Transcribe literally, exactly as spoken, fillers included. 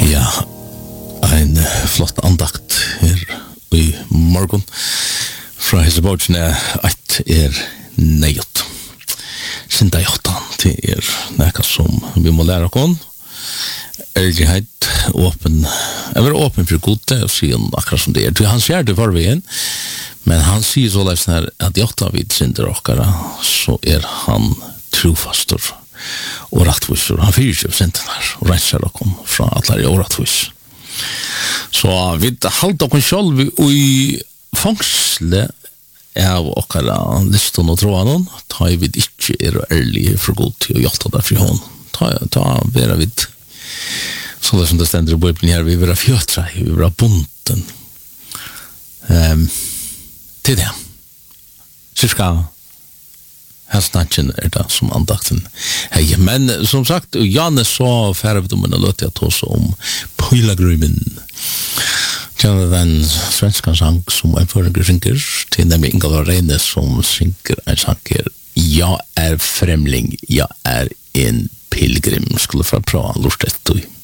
Ja, en flott andakt her i morgen fra Hesebåtsene at er nøyot. Sinta jottan til er nekka som vi må lære oss. Ærlighet, åpen, jeg var åpen for gode og sier akkurat som det er. Han sier det for veien, men han sier så løsne her at jotta vid synder okkara, så er han trofastor og rattvisor. Han fyrir ikke synden her og renser okkom fra alle er rattvis. Så vi halda okkom sjálv i fangsle av okkara liston og tråden, ta i vid ikke er ærlig for god til å jotta der for hon. Ta, ta vera vid så det som det stender i Bibelen her, vi vil ha fjøtra, vi vil ha bunten. Um, til det. Cirka her snakken er det som andakten. Hei, men som sagt, Janne så færøvdommen og løtte jeg tås om Pøylagrumen. Kjenner den svenska sang som en føringer synger, til nemlig Ingalvar Reine som synger en sanger Jeg er fremling, jeg er en pilgrim, skulle fra prøve lort etter.